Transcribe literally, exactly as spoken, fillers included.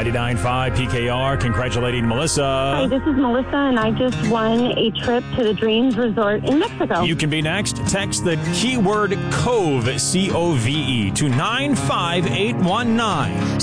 ninety-nine point five P K R, congratulating Melissa. Hi, this is Melissa, and I just won a trip to the Dreams Resort in Mexico. You can be next. Text the keyword COVE, C O V E, to nine five eight one nine.